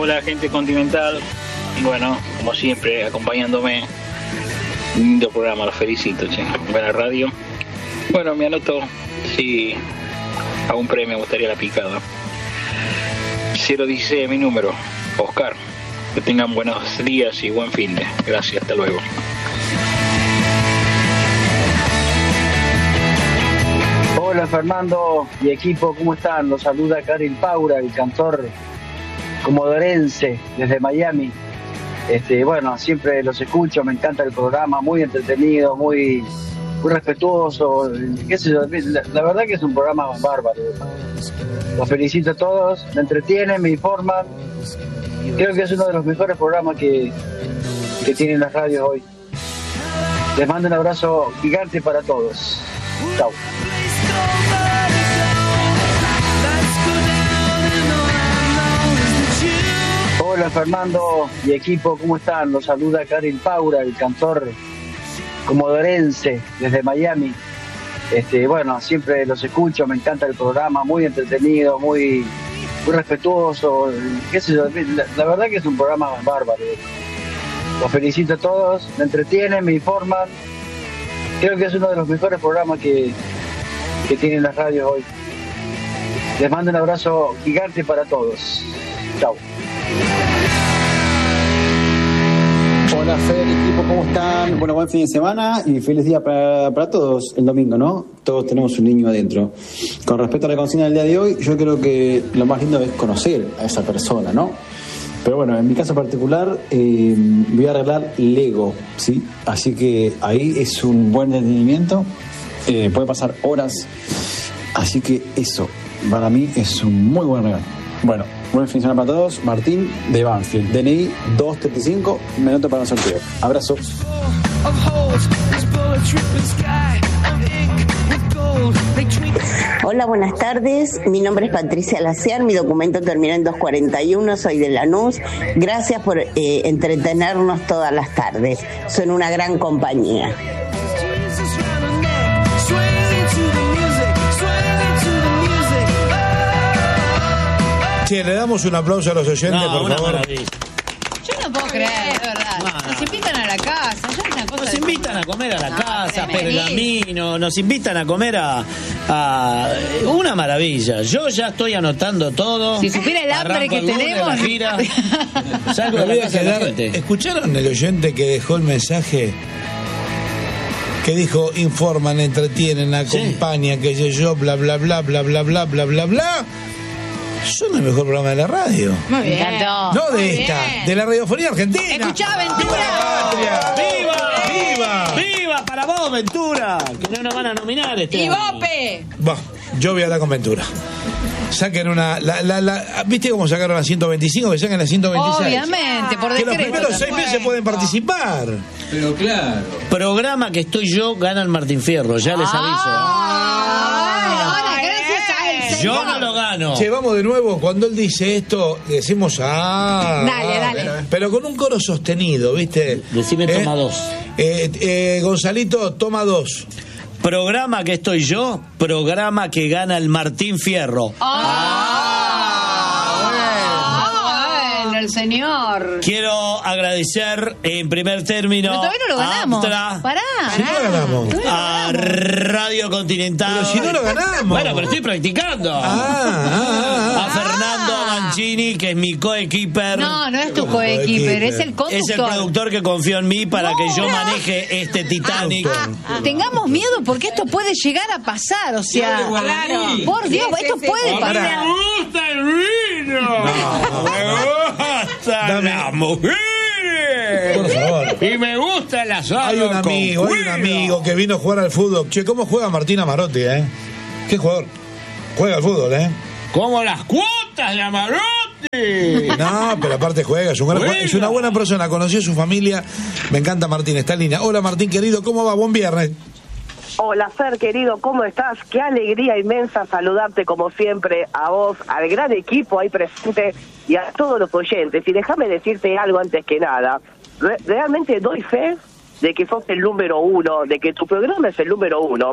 Hola, gente continental. Bueno, como siempre, acompañándome. Lindo programa, los felicito, che. Buena radio. Bueno, me anoto si a un premio me gustaría la picada. 016 mi número, Oscar. Que tengan buenos días y buen fin de. Gracias, hasta luego. Hola Fernando y equipo, ¿cómo están? Los saluda Karin Paura, el cantor comodorense desde Miami. Bueno, siempre los escucho, me encanta el programa, muy entretenido, muy respetuoso, qué sé yo, la verdad que es un programa bárbaro. Los felicito a todos, me entretienen, me informan. Creo que es uno de los mejores programas que tienen las radios hoy. Les mando un abrazo gigante para todos. Chao. Hola Fernando y equipo, ¿cómo están? Los saluda Karin Paura, el cantor comodorense desde Miami. Bueno, siempre los escucho, me encanta el programa, muy entretenido, muy respetuoso, qué sé yo, la verdad que es un programa bárbaro. Los felicito a todos, me entretienen, me informan. Creo que es uno de los mejores programas que tienen las radios hoy. Les mando un abrazo gigante para todos. Chao. Hola Fer, equipo, ¿cómo están? Bueno, buen fin de semana y feliz día para todos el domingo, ¿no? Todos tenemos un niño adentro. Con respecto a la consigna del día de hoy, yo creo que lo más lindo es conocer a esa persona, ¿no? Pero bueno, en mi caso particular voy a arreglar Lego, ¿sí? Así que ahí es un buen entretenimiento, puede pasar horas, así que eso para mí es un muy buen regalo. Bueno, buen fin de semana para todos. Martín de Banfield, DNI 235, me anoto para un sorteo. Abrazo. Hola, buenas tardes. Mi nombre es Patricia Laciar, mi documento termina en 241, soy de Lanús. Gracias por entretenernos todas las tardes. Son una gran compañía. Sí, le damos un aplauso a los oyentes, por favor. Maravilla. Yo no puedo creer, de verdad. Nos invitan a la casa. Nos invitan a comer a la casa, Pergamino, nos invitan a comer a una maravilla. Yo ya estoy anotando todo. Si supiera el hambre que tenemos. La gira, salgo de la casa de la gente. ¿Escucharon el oyente que dejó el mensaje? Que dijo, informan, entretienen, acompañan, que yo, bla, bla, bla, bla, bla, bla, bla, bla, bla. Son el mejor programa de la radio. Muy bien. No de esta, de la radiofonía argentina. Escuchá, Ventura. ¡Viva la patria! ¡Viva! ¡Viva para vos, Ventura! Que no nos van a nominar ¡Y Bope! Bueno, yo voy a hablar con Ventura. Saquen una... ¿Viste cómo sacaron la 125? Que saquen la 126. Obviamente, por decreto. Que los primeros 6 meses pueden participar. Pero claro. Programa que estoy yo, gana el Martín Fierro, ya les aviso. Yo no lo gano. Che, vamos de nuevo. Cuando él dice esto, decimos Dale. Pero con un coro sostenido, ¿viste? Decime toma 2. Gonzalito, toma 2. Programa que estoy yo, programa que gana el Martín Fierro. El señor. Quiero agradecer en primer término. Pero todavía no lo ganamos. Pará. Si no lo ganamos. A Radio Continental. Pero si no lo ganamos. Bueno, pero estoy practicando. A Fernando Mancini, que es mi coequiper. No es tu coequiper, es el conductor. Es el productor que confió en mí para que yo maneje este Titanic. Tengamos miedo porque esto puede llegar a pasar, o sea. Claro. Por Dios, esto puede pasar. Me gusta el vino. Dame las mujeres. Por favor. Y me gusta el asado. Hay un amigo que vino a jugar al fútbol. Che, ¿cómo juega Martín Amarotti, ¿Qué jugador? Juega al fútbol, Como las cuotas de Amarotti. No, pero aparte juega, es una buena persona, conocí a su familia. Me encanta Martín, está en línea. Hola Martín, querido, ¿cómo va? Buen viernes. Hola Fer, querido, ¿cómo estás? Qué alegría inmensa saludarte como siempre, a vos, al gran equipo ahí presente y a todos los oyentes. Y déjame decirte algo antes que nada. Realmente doy fe de que sos el número 1, de que tu programa es el número 1.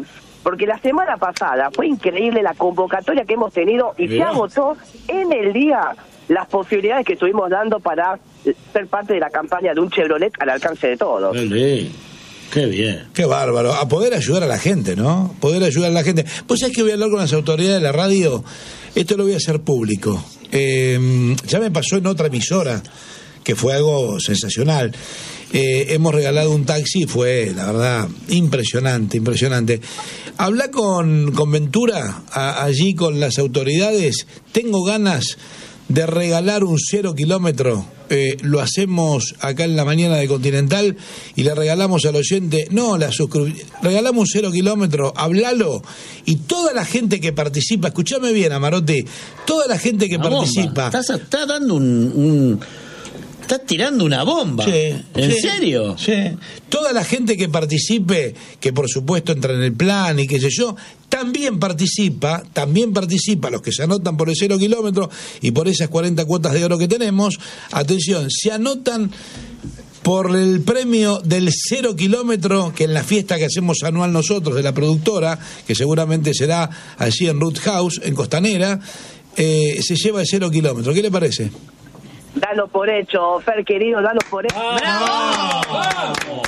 porque la semana pasada fue increíble la convocatoria que hemos tenido y se agotó en el día las posibilidades que estuvimos dando para ser parte de la campaña de un Chevrolet al alcance de todos. Qué bien. Qué bárbaro. A poder ayudar a la gente, ¿no? Poder ayudar a la gente. ¿Vos sabés que voy a hablar con las autoridades de la radio? Esto lo voy a hacer público. Ya me pasó en otra emisora, que fue algo sensacional. Hemos regalado un taxi, fue, la verdad, impresionante. Habla con Ventura, allí con las autoridades. Tengo ganas de regalar un 0 kilómetro. Lo hacemos acá en la mañana de Continental y le regalamos al oyente, regalamos un 0 kilómetro, hablalo, y toda la gente que participa, escúchame bien, Amarotti, toda la gente que participa. Estás dando estás tirando una bomba. Sí, ¿En serio? Sí. Toda la gente que participe, que por supuesto entra en el plan y qué sé yo, también participa, los que se anotan por el 0 kilómetro y por esas 40 cuotas de oro que tenemos. Atención, se anotan por el premio del 0 kilómetro, que en la fiesta que hacemos anual nosotros de la productora, que seguramente será allí en Root House, en Costanera, se lleva el 0 kilómetro. ¿Qué le parece? Dalo por hecho, Fer querido, dalo por hecho. ¡Bravo!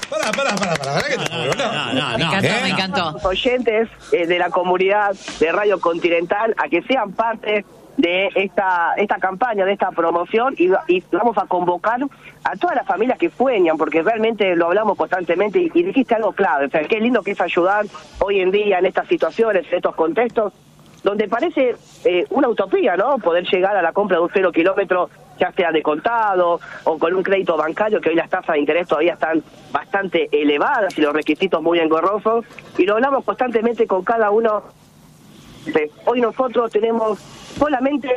Pará. Me encantó. Los oyentes de la comunidad de Radio Continental a que sean parte de esta campaña, de esta promoción, y vamos a convocar a todas las familias que sueñan, porque realmente lo hablamos constantemente y dijiste algo clave. O sea, qué lindo que es ayudar hoy en día en estas situaciones, en estos contextos, donde parece una utopía, ¿no? Poder llegar a la compra de un 0 kilómetro, ya sea de contado o con un crédito bancario, que hoy las tasas de interés todavía están bastante elevadas y los requisitos muy engorrosos, y lo hablamos constantemente con cada uno. Hoy nosotros tenemos solamente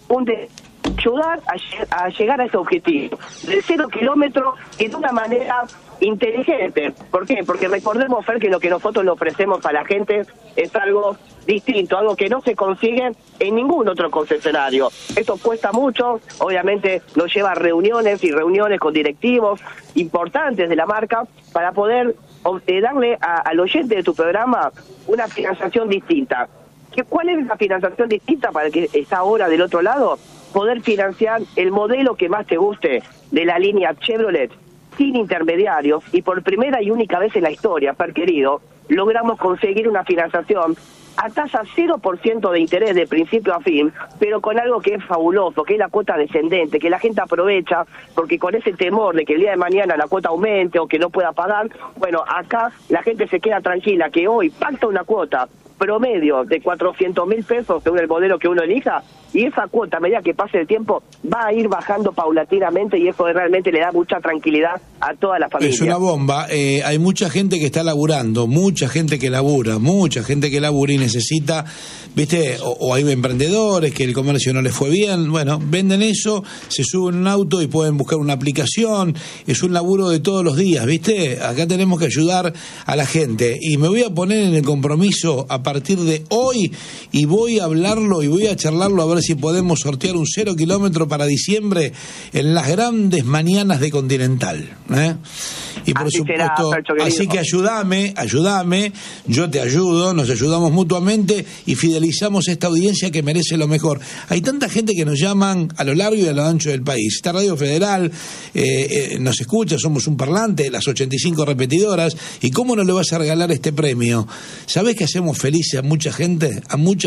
ayudar a llegar a ese objetivo del 0 kilómetro y de una manera inteligente. ¿Por qué? Porque recordemos, Fer, que lo que nosotros le ofrecemos a la gente es algo distinto, algo que no se consigue en ningún otro concesionario. Esto cuesta mucho, obviamente nos lleva a reuniones con directivos importantes de la marca para poder darle al oyente de tu programa una financiación distinta. ¿Cuál es la financiación distinta para el que está ahora del otro lado? Poder financiar el modelo que más te guste de la línea Chevrolet, sin intermediarios, y por primera y única vez en la historia, Fer querido, logramos conseguir una financiación a tasa 0% de interés de principio a fin, pero con algo que es fabuloso, que es la cuota descendente, que la gente aprovecha, porque con ese temor de que el día de mañana la cuota aumente o que no pueda pagar, bueno, acá la gente se queda tranquila, que hoy pacta una cuota promedio de 400.000 pesos según el modelo que uno elija, y esa cuota, a medida que pase el tiempo, va a ir bajando paulatinamente, y eso realmente le da mucha tranquilidad a toda la familia. Es una bomba. Hay mucha gente que está laburando, mucha gente que labura y necesita, ¿viste? O hay emprendedores que el comercio no les fue bien, bueno, venden eso, se suben a un auto y pueden buscar una aplicación. Es un laburo de todos los días, ¿viste? Acá tenemos que ayudar a la gente, y me voy a poner en el compromiso a partir de hoy, y voy a hablarlo y voy a charlarlo a ver si podemos sortear un 0 kilómetro para diciembre en las grandes mañanas de Continental, y por así supuesto será, así que ayúdame, yo te ayudo, nos ayudamos mutuamente y fidelizamos esta audiencia que merece lo mejor. Hay tanta gente que nos llaman a lo largo y a lo ancho del país. Esta Radio Federal nos escucha, somos un parlante, las 85 repetidoras, y cómo no le vas a regalar este premio. ¿Sabés que hacemos felices a mucha gente?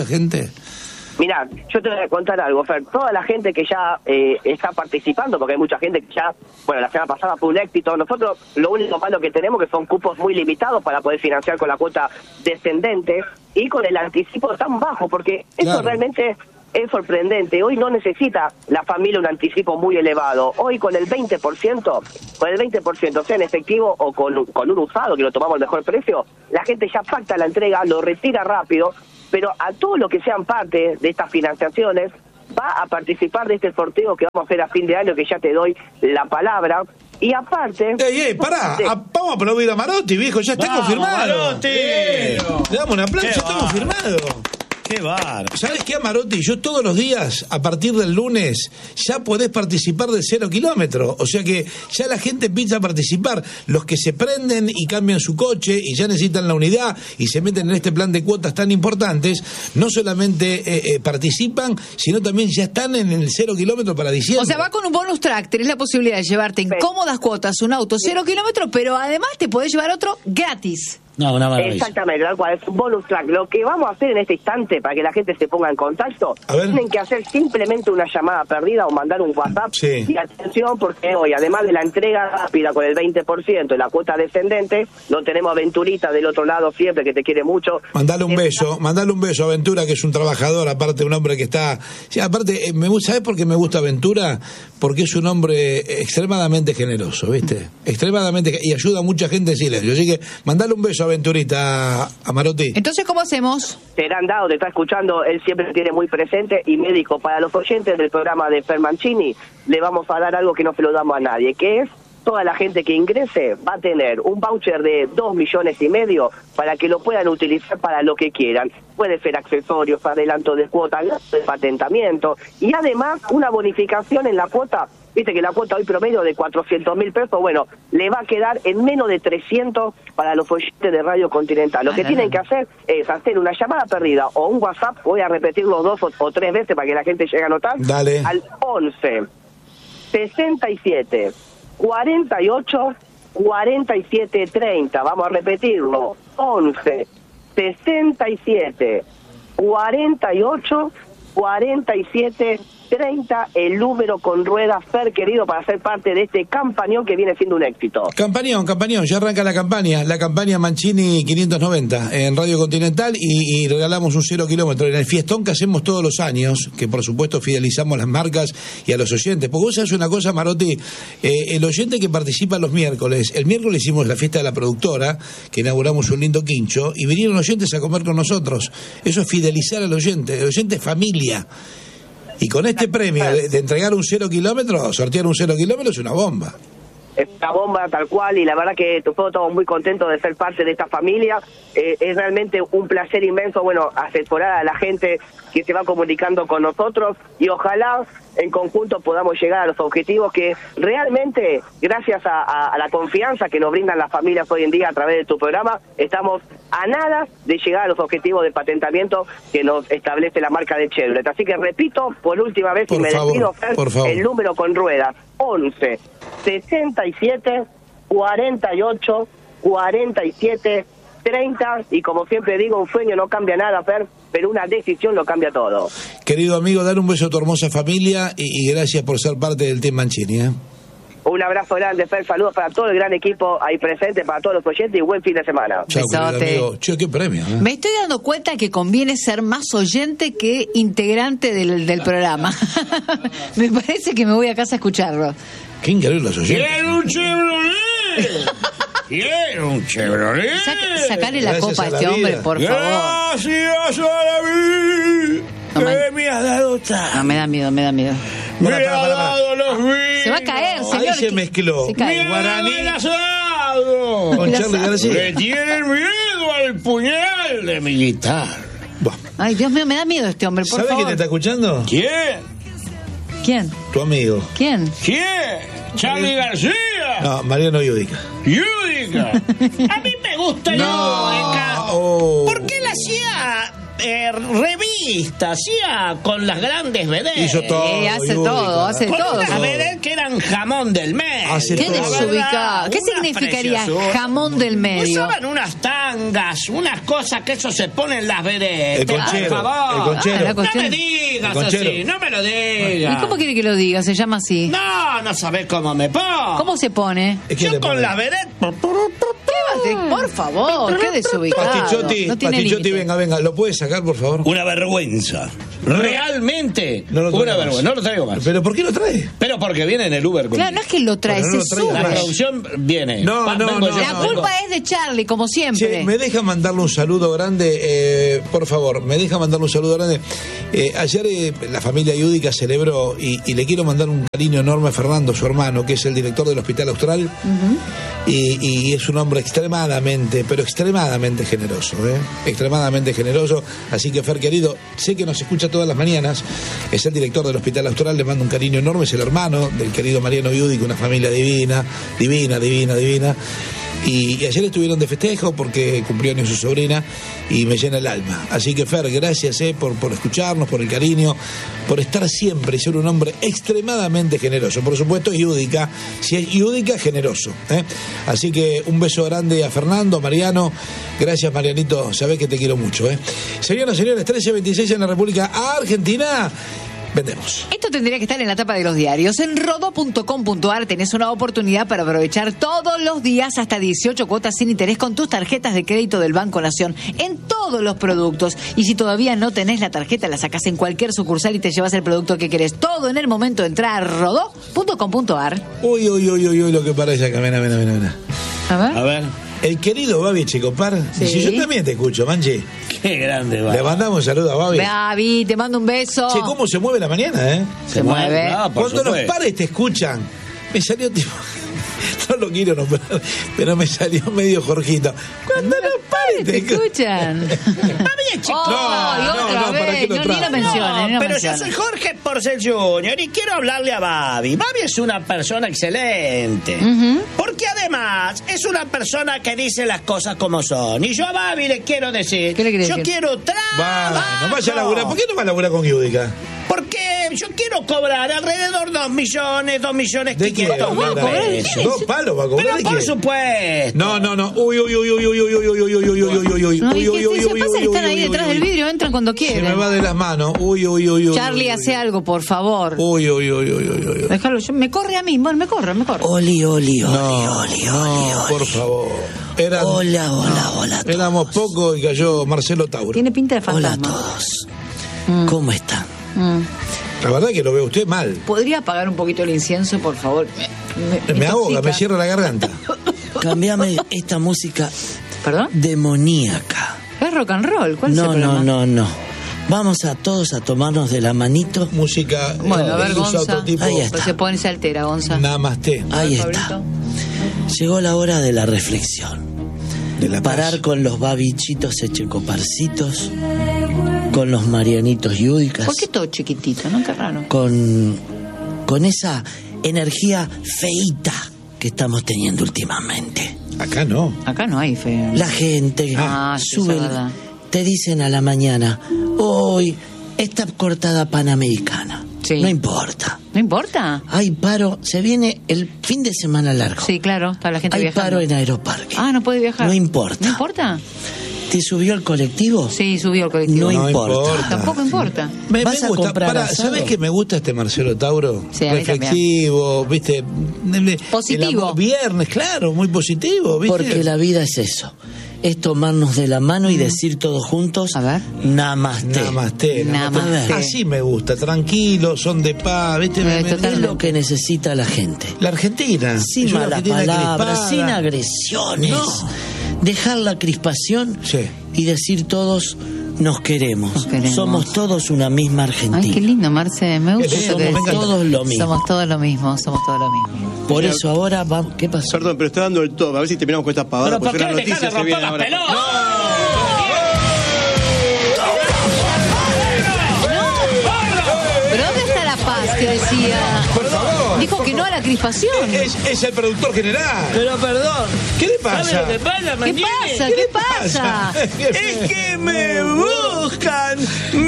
Mirá, yo te voy a contar algo, Fer. Toda la gente que ya está participando, porque hay mucha gente que ya, bueno, la semana pasada fue un éxito. Nosotros lo único malo que tenemos que son cupos muy limitados para poder financiar con la cuota descendente y con el anticipo tan bajo, porque eso realmente es sorprendente. Hoy no necesita la familia un anticipo muy elevado. Hoy con el 20%, sea en efectivo o con un usado, que lo tomamos al mejor precio, la gente ya pacta la entrega, lo retira rápido. Pero a todos los que sean parte de estas financiaciones va a participar de este sorteo que vamos a hacer a fin de año, que ya te doy la palabra. Y aparte... pará, vamos a aplaudir a Marotti, viejo, ya está confirmado. Marotti. Le damos un aplauso, ya está confirmado. Qué bárbaro. ¿Sabes qué, Amarotti? Yo todos los días, a partir del lunes, ya podés participar del 0 kilómetro. O sea que ya la gente empieza a participar. Los que se prenden y cambian su coche y ya necesitan la unidad y se meten en este plan de cuotas tan importantes, no solamente participan, sino también ya están en el 0 kilómetro para diciembre. O sea, va con un bonus track, tenés la posibilidad de llevarte en cómodas cuotas un auto 0 kilómetros, pero además te podés llevar otro gratis. No, una maravilla. Exactamente, tal cual, es un bonus track. Lo que vamos a hacer en este instante para que la gente se ponga en contacto, tienen que hacer simplemente una llamada perdida o mandar un WhatsApp. Sí. Y atención, porque hoy, además de la entrega rápida con el 20% y la cuota descendente, no tenemos a Venturita del otro lado siempre, que te quiere mucho. Mandale un beso a Ventura, que es un trabajador, aparte un hombre que está... Sí, aparte, ¿sabes por qué me gusta Ventura? Porque es un hombre extremadamente generoso, ¿viste? Extremadamente... y ayuda a mucha gente en silencio. Así que mandale un beso a Venturita, Amarotti. Entonces, ¿cómo hacemos? Serán dado, te está escuchando, él siempre tiene muy presente, y me dijo, para los oyentes del programa de Fer Mancini, le vamos a dar algo que no se lo damos a nadie, que es, toda la gente que ingrese va a tener un voucher de 2,5 millones para que lo puedan utilizar para lo que quieran. Puede ser accesorios, adelanto de cuota, de patentamiento, y además una bonificación en la cuota. Viste que la cuota hoy promedio de 400.000 pesos, bueno, le va a quedar en menos de 300 para los oyentes de Radio Continental. Lo que tienen que hacer es hacer una llamada perdida o un WhatsApp, voy a repetirlo 2 o 3 veces para que la gente llegue a anotar. Dale. Al 11 67 48 47 30. Vamos a repetirlo. 11 67 48 47 30, el número con ruedas, Fer, querido, para ser parte de este campañón que viene siendo un éxito. Campañón, ya arranca la campaña Mancini 590 en Radio Continental y regalamos un 0 kilómetro en el fiestón que hacemos todos los años, que por supuesto fidelizamos las marcas y a los oyentes. Porque vos sabés una cosa, Marotti, el oyente que participa los miércoles, el miércoles hicimos la fiesta de la productora, que inauguramos un lindo quincho, y vinieron oyentes a comer con nosotros. Eso es fidelizar al oyente, el oyente es familia. Y con este premio de entregar un 0 kilómetro, sortear un 0 kilómetro es una bomba. Es una bomba tal cual, y la verdad que todos muy contentos de ser parte de esta familia. Es realmente un placer inmenso, bueno, asesorar a la gente que se va comunicando con nosotros, y ojalá en conjunto podamos llegar a los objetivos que realmente, gracias a la confianza que nos brindan las familias hoy en día a través de tu programa, estamos a nada de llegar a los objetivos de patentamiento que nos establece la marca de Chevrolet. Así que repito por última vez, y me despido, Fer, el número con ruedas, 11 67 48 47 30, y como siempre digo, un sueño no cambia nada, Fer, pero una decisión lo cambia todo. Querido amigo, dar un beso a tu hermosa familia y gracias por ser parte del Team Mancini, ¿eh? Un abrazo grande, Fer, saludos para todo el gran equipo ahí presente, para todos los oyentes, y buen fin de semana. Chao, amigo. Che, qué premio, ¿eh? Me estoy dando cuenta que conviene ser más oyente que integrante del programa. Me parece que me voy a casa a escucharlo. Qué increíble los oyentes. ¡Quiero un Chevrolet! ¡Quiero un Chevrolet! Sacale la copa a este hombre, por favor. Gracias a la vida que me has dado tanto. No, me da miedo. Me ha dado los vinos. Se va a caer, señor. Ahí se mezcló. Se cae. Me ha dado el asado. Con Charlie García. Le tienen miedo al puñal de militar. Ay, Dios mío, me da miedo este hombre, por favor. favor. ¿Sabe quién te está escuchando? ¿Quién? Tu amigo. ¿Quién? Charlie García. No, Mariano Yudica. A mí me gusta Yudica. Porque él hacía revistas, hacía con las grandes vedettes. Hizo todo. Hace todo. Con unas vedettes que eran jamón del medio. Qué desubicado. ¿Qué significaría jamón del medio? Usaban unas tangas, unas cosas que eso se ponen las vedettes. El conchero. Por favor. El conchero. No me digas así, no me lo digas. ¿Y cómo quiere que lo diga? ¿Se llama así? No sabés cómo me pongo. ¿Cómo se pone? Yo con las vedettes. Por favor, qué desubicado. Pastichotti, venga, ¿lo puedes sacar, por favor? Una vergüenza. realmente No lo una traigo vergüenza. más. No lo traigo más. ¿Pero por qué lo trae? Pero porque viene en el Uber conmigo. Claro, no es que lo trae, Pero no se lo traiga sube. La más. producción viene. No, Vengo yo. La culpa es de Charlie, como siempre. Che, me deja mandarle un saludo grande, por favor, me deja mandarle un saludo grande. Ayer la familia Yudica celebró y le quiero mandar un cariño enorme a Fernando, su hermano, que es el director del Hospital Austral, y es un hombre extremadamente, pero extremadamente generoso, extremadamente generoso. Así que, Fer, querido, sé que nos escucha todas las mañanas, es el director del Hospital Austral, le mando un cariño enorme, es el hermano del querido Mariano Yudica, una familia divina. Y ayer estuvieron de festejo porque cumplió años su sobrina y me llena el alma. Así que, Fer, gracias por escucharnos, por el cariño, por estar siempre y ser un hombre extremadamente generoso. Por supuesto, Yudica, si es Yudica, generoso. Así que un beso grande a Fernando, a Mariano. Gracias, Marianito, sabés que te quiero mucho. Señoras y señores, 13:26 en la República Argentina. Vendemos. Esto tendría que estar en la tapa de los diarios. En rodó.com.ar tenés una oportunidad para aprovechar todos los días hasta 18 cuotas sin interés con tus tarjetas de crédito del Banco Nación en todos los productos. Y si todavía no tenés la tarjeta, la sacás en cualquier sucursal y te llevas el producto que querés. Todo en el momento de entrar a rodó.com.ar. Uy, lo que parece acá. Mira. A ver. El querido Babi Checopar. Sí. Si yo también te escucho, Manchi. Qué grande va. Le mandamos un saludo a Babi. Babi, te mando un beso. Che, ¿cómo se mueve la mañana, Se mueve. Ah, por Cuando los supuesto. pares te escuchan, me salió tipo... No lo quiero nombrar, pero me salió medio Jorgito. Cuando los pares Te escuchan. chico. ¿para qué lo Ni traes? lo menciones, ni lo Pero yo menciones. soy Jorge Porcel Jr. y quiero hablarle a Babi. Babi es una persona excelente. Porque además es una persona que dice las cosas como son. Y yo a Babi le quiero decir, ¿Qué le querés yo decir? quiero trabajo. No vaya a laburar. ¿Por qué no va a laburar con Yudica? Porque yo quiero cobrar alrededor 2 millones ¿De qué? 500 mil pesos. 2 palos va a cobrar. Pero ¿de por qué? supuesto. No. Uy. No, ¿y qué se pasa? Están ahí detrás del vidrio, entran cuando Se me quieren. va de las manos. Uy. Charlie, hace algo, por favor. Uy. Déjalo, me corre a mí, bueno, me corre. Oli. No, por favor. Hola. Éramos pocos y cayó Marcelo Tauro. Tiene pinta de Hola a fantasma. todos. ¿Cómo están? La verdad que lo ve usted mal. ¿Podría apagar un poquito el incienso, por favor? Me ahoga, intoxica. me cierra la garganta. Cambiame esta música ¿Perdón? demoníaca. Es rock and roll. ¿Cuál es el problema? No. Vamos a todos a tomarnos de la manito. Música. Bueno, a ver, usa Gonza. otro tipo. Ahí está. Se altera, Gonza. Namaste. Ahí A ver, está. Pablito. Llegó la hora de la reflexión. De la Parar paz. con los babichitos echecoparcitos, con los marianitos yúdicas, ¿Por qué todo chiquitito, no? Qué raro. con esa energía feíta que estamos teniendo últimamente. Acá no. Acá no hay fe. La gente Sí, sube, eso es verdad. te dicen a la mañana, hoy está cortada Panamericana. Sí. No importa. ¿No importa? Hay paro, se viene el fin de semana largo. Sí, claro, está la gente Hay viajando. paro en Aeroparque. Ah, no puede viajar. No importa. ¿No importa? ¿Te subió el colectivo? Sí, subió el colectivo. No importa. Tampoco importa. Me ¿Vas a gusta. comprar asado? ¿Sabes que me gusta este Marcelo Tauro? Sí, a mí reflexivo, ¿viste? Positivo. El amor viernes, claro, muy positivo, ¿viste? Porque la vida es eso. Es tomarnos de la mano y decir todos juntos, A ver. Namaste. Namaste. Namaste. Así me gusta, tranquilo, son de paz, ¿viste? Es lo que necesita la gente. La Argentina. Sin es una malas Argentina palabras, crispada. sin agresiones. No. Dejar la crispación Sí. y decir todos nos queremos. Nos queremos. Somos todos una misma Argentina. Ay, qué lindo, Marce. Me gusta Qué eso lindo, que me decís. encanta. Todos lo mismo. Somos todos lo mismo, somos todos lo mismo. Por eso ahora vamos. ¿Qué pasó? Perdón, pero está dando el top. A ver si terminamos con esta pavada. Pero ¿por porque qué son las no dejás de noticias que romper vienen las ahora. pelotas? ¿Pero dónde está la paz que decía? Por favor. Dijo que no a la crispación. Es el productor general. Pero perdón. ¿Qué le ¿Sabe pasa? lo que pasa, ¿Qué Manini? pasa? ¿Qué pasa? Es que me buscan.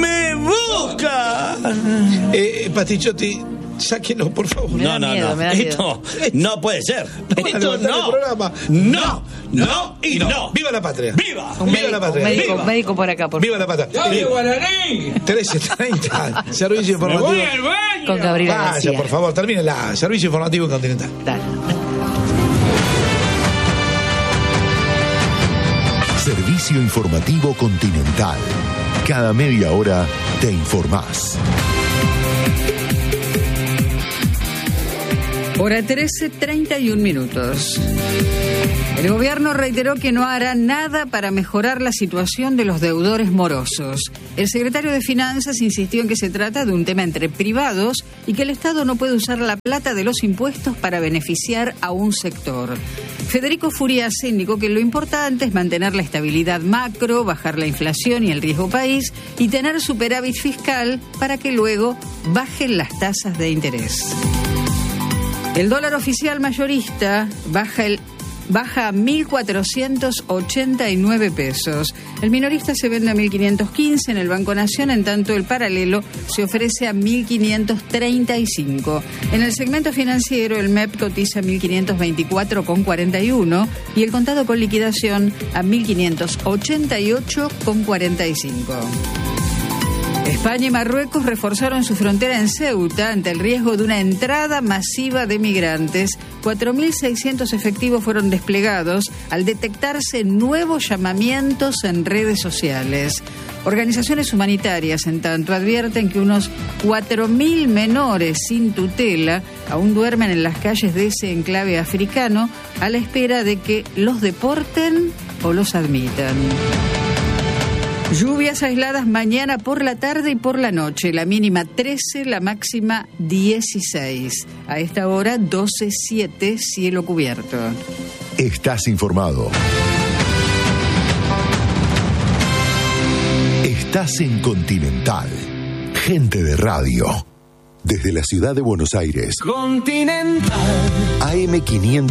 Pastichotti, sáquenlo, por favor. Me da miedo, me da miedo. Esto no puede ser. van a Esto levantar el no. programa. No y no. ¡Viva la patria! ¡Viva! Un ¡Viva la patria! médico, ¡Viva! médico por acá, por favor. ¡Viva la patria! 13:30. Servicio informativo. Con Gabriela Vaya, García. por favor, termínela. Servicio informativo en Continental. Dale. Servicio informativo Continental. Cada media hora te informás. Hora 13, 31 minutos. El gobierno reiteró que no hará nada para mejorar la situación de los deudores morosos. El secretario de Finanzas insistió en que se trata de un tema entre privados y que el Estado no puede usar la plata de los impuestos para beneficiar a un sector. Federico Furiase indicó que lo importante es mantener la estabilidad macro, bajar la inflación y el riesgo país y tener superávit fiscal para que luego bajen las tasas de interés. El dólar oficial mayorista baja a 1.489 pesos. El minorista se vende a 1.515 en el Banco Nación, en tanto el paralelo se ofrece a 1.535. En el segmento financiero, el MEP cotiza a 1.524,41 y el contado con liquidación a 1.588,45. España y Marruecos reforzaron su frontera en Ceuta ante el riesgo de una entrada masiva de migrantes. 4.600 efectivos fueron desplegados al detectarse nuevos llamamientos en redes sociales. Organizaciones humanitarias, en tanto, advierten que unos 4.000 menores sin tutela aún duermen en las calles de ese enclave africano a la espera de que los deporten o los admitan. Lluvias aisladas mañana por la tarde y por la noche, la mínima 13, la máxima 16. A esta hora 12:07, cielo cubierto. Estás informado. Estás en Continental. Gente de radio. Desde la ciudad de Buenos Aires. Continental. AM 500.